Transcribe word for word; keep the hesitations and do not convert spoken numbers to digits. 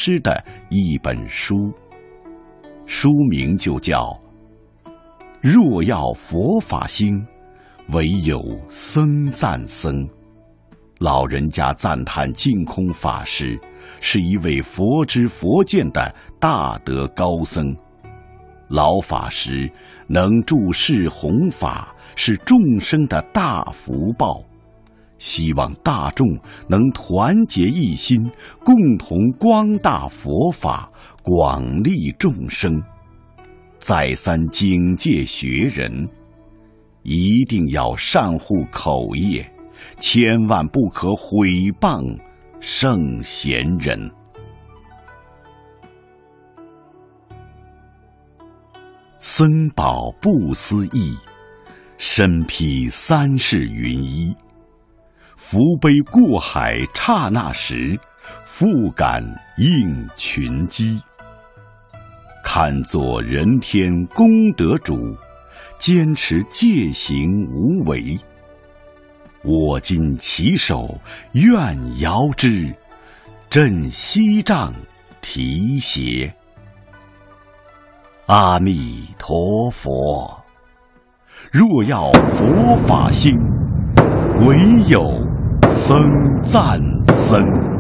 师的一本书，书名就叫《若要佛法兴，唯有僧赞僧》。老人家赞叹净空法师是一位佛知佛见的大德高僧。老法师能注释弘法，是众生的大福报，希望大众能团结一心，共同光大佛法，广利众生。再三警戒学人，一定要善护口业，千万不可毁谤圣贤人。僧宝不思议，身披三世云衣。福杯过海刹那时，复感应群机。堪作人天功德主，坚持戒行无为。我今起手愿遥之，振西杖提携。阿弥陀佛，若要佛法兴，唯有僧赞僧。